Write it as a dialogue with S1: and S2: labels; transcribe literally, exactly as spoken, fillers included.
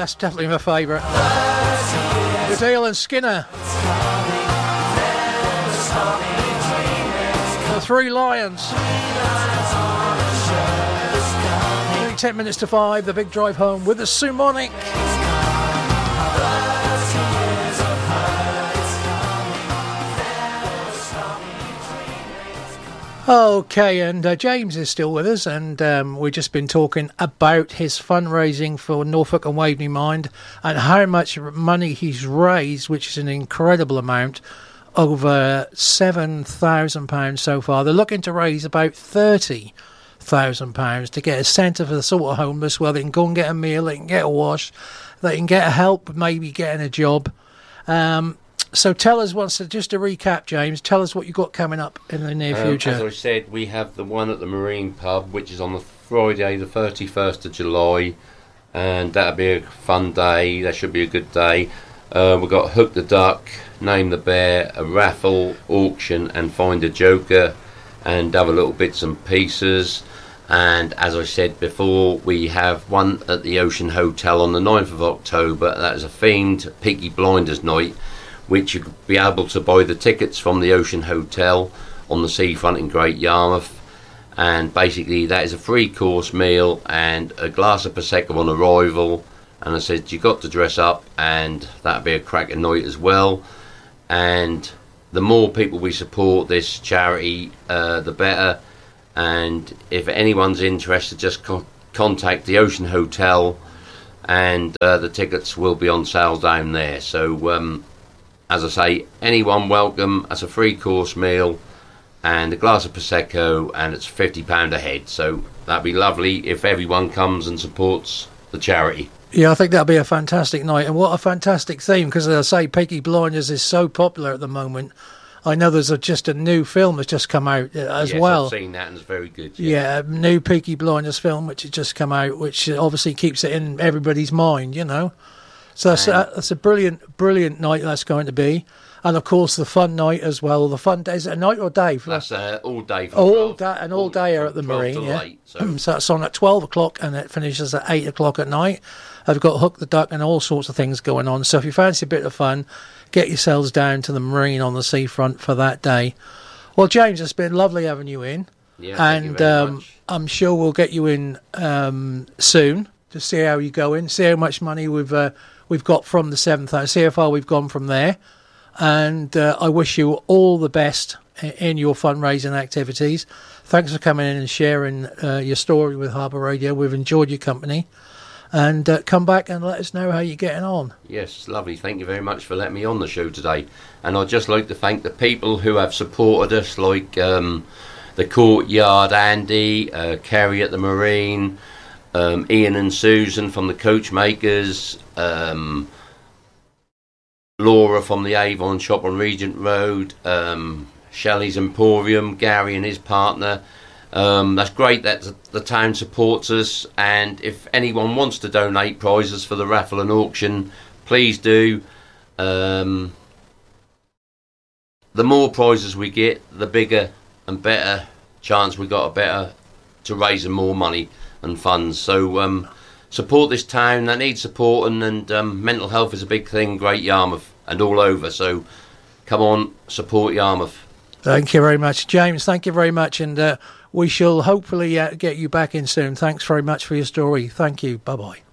S1: that's definitely my favourite. Adele and Skinner. The Three Lions. Nearly ten minutes to five, the big drive home with the Sumonic. Okay, and uh, James is still with us, and um, we've just been talking about his fundraising for Norfolk and Waveney Mind and how much money he's raised, which is an incredible amount, over seven thousand pounds so far. They're looking to raise about thirty thousand pounds to get a centre for the sort of homeless where they can go and get a meal, they can get a wash, they can get help, maybe getting a job. Um, So tell us, once just to recap, James, tell us what you've got coming up in the near
S2: um,
S1: future.
S2: As I said, we have the one at the Marine Pub, which is on the Friday, the thirty-first of July, and that'll be a fun day. That should be a good day. Uh, we've got Hook the Duck, Name the Bear, a raffle, auction, and Find a Joker, and other little bits and pieces. And as I said before, we have one at the Ocean Hotel on the ninth of October. That is a themed Peaky Blinders night, which you could be able to buy the tickets from the Ocean Hotel on the seafront in Great Yarmouth. And basically that is a free course meal and a glass of Prosecco on arrival. And I said, you got to dress up, and that'll be a cracking night as well. And the more people we support this charity, uh, the better. And if anyone's interested, just co- contact the Ocean Hotel, and uh, the tickets will be on sale down there. So, um, as I say, anyone welcome. As a free course meal and a glass of Prosecco, and it's fifty pounds a head. So that'd be lovely if everyone comes and supports the charity.
S1: Yeah, I think that'll be a fantastic night, and what a fantastic theme, because as I say, Peaky Blinders is so popular at the moment. I know there's a, just a new film that's just come out uh, as
S2: yes,
S1: well.
S2: I've seen that and it's very good. Yeah.
S1: yeah, a new Peaky Blinders film which has just come out, which obviously keeps it in everybody's mind, you know. So that's, uh, that's a brilliant, brilliant night that's going to be. And of course the fun night as well. The fun day, is it a night or day? For
S2: that's uh, all day.
S1: From all day, an all dayer at the Marine. Yeah.
S2: Late, so.
S1: so that's on at twelve o'clock and it finishes at eight o'clock at night. I've got Hook the Duck and all sorts of things going on. So if you fancy a bit of fun, get yourselves down to the Marine on the seafront for that day. Well, James, it's been lovely having you in.
S2: Yeah,
S1: and
S2: thank you very
S1: um,
S2: much.
S1: I'm sure we'll get you in um, soon to see how you go in, see how much money we've uh, we've got from the seventh, see how far we've gone from there. And uh, I wish you all the best in your fundraising activities. Thanks for coming in and sharing uh, your story with Harbour Radio. We've enjoyed your company. And uh, come back and let us know how you're getting on.
S2: Yes, lovely. Thank you very much for letting me on the show today. And I'd just like to thank the people who have supported us, like um, the Courtyard, Andy, uh, Kerry at the Marine, um, Ian and Susan from the Coachmakers, um, Laura from the Avon shop on Regent Road, um, Shelley's Emporium, Gary and his partner. Um, that's great that the town supports us, and if anyone wants to donate prizes for the raffle and auction, please do. Um, the more prizes we get, the bigger and better chance we got a better to raising more money and funds. So um, support this town that needs supporting, and um, mental health is a big thing in Great Yarmouth and all over. So come on, support Yarmouth.
S1: Thank you very much, James. Thank you very much, and uh, we shall hopefully uh, get you back in soon. Thanks very much for your story. Thank you. Bye bye.